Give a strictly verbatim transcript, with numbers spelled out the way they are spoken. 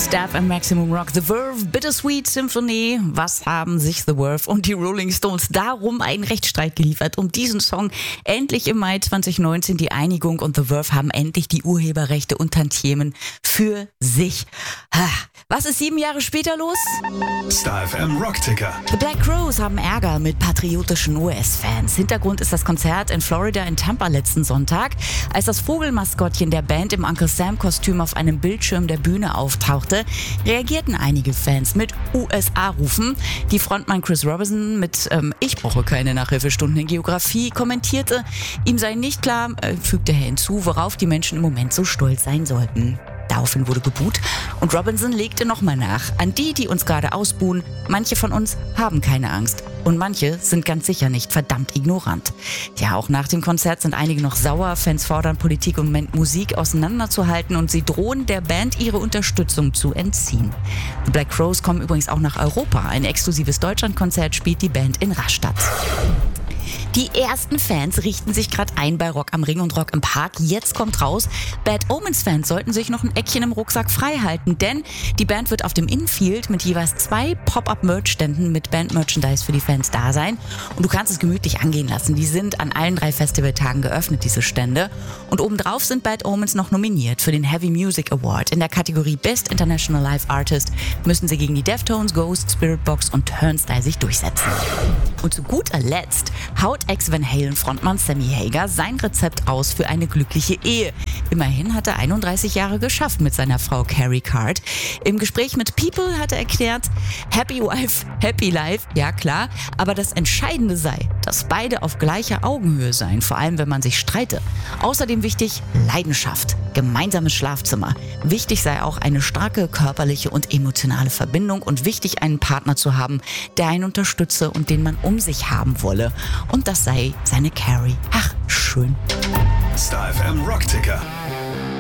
Staff and Maximum Rock, The Verve, Bittersweet Symphony. Was haben sich The Verve und die Rolling Stones darum einen Rechtsstreit geliefert, um diesen Song? Endlich im Mai zwanzig neunzehn die Einigung und The Verve haben endlich die Urheberrechte und Tantiemen für sich. Was ist sieben Jahre später los? Star F M Rockticker. The Black Crowes haben Ärger mit patriotischen U S-Fans. Hintergrund ist das Konzert in Florida in Tampa letzten Sonntag. Als das Vogelmaskottchen der Band im Uncle Sam-Kostüm auf einem Bildschirm der Bühne auftauchte, reagierten einige Fans mit U S A-Rufen. Die Frontmann Chris Robinson mit ähm, Ich brauche keine Nachhilfestunden in Geografie kommentierte, ihm sei nicht klar, äh, fügte er hinzu, worauf die Menschen im Moment so stolz sein sollten. Daraufhin wurde geboot und Robinson legte nochmal nach. An die, die uns gerade ausbuhen, manche von uns haben keine Angst. Und manche sind ganz sicher nicht verdammt ignorant. Ja, auch nach dem Konzert sind einige noch sauer. Fans fordern Politik und Musik auseinanderzuhalten und sie drohen der Band ihre Unterstützung zu entziehen. The Black Crowes kommen übrigens auch nach Europa. Ein exklusives Deutschlandkonzert spielt die Band in Rastatt. Die ersten Fans richten sich gerade ein bei Rock am Ring und Rock im Park. Jetzt kommt raus, Bad Omens-Fans sollten sich noch ein Eckchen im Rucksack frei halten, denn die Band wird auf dem Infield mit jeweils zwei Pop-Up-Merch-Ständen mit Band-Merchandise für die Fans da sein. Und du kannst es gemütlich angehen lassen. Die sind an allen drei Festivaltagen geöffnet, diese Stände. Und obendrauf sind Bad Omens noch nominiert für den Heavy Music Award. In der Kategorie Best International Live Artist müssen sie gegen die Deftones, Ghost, Spiritbox und Turnstile sich durchsetzen. Und zu guter Letzt haut Ex-Van Halen-Frontmann Sammy Hagar sein Rezept aus für eine glückliche Ehe. Immerhin hat er einunddreißig Jahre geschafft mit seiner Frau Carrie Card. Im Gespräch mit People hat er erklärt, Happy Wife, Happy Life, ja klar, aber das Entscheidende sei, dass beide auf gleicher Augenhöhe seien, vor allem wenn man sich streite. Außerdem wichtig, Leidenschaft, gemeinsames Schlafzimmer. Wichtig sei auch eine starke körperliche und emotionale Verbindung und wichtig, einen Partner zu haben, der einen unterstütze und den man um sich haben wolle. Und das sei seine Carrie. Ach, schön. Star F M Rockticker.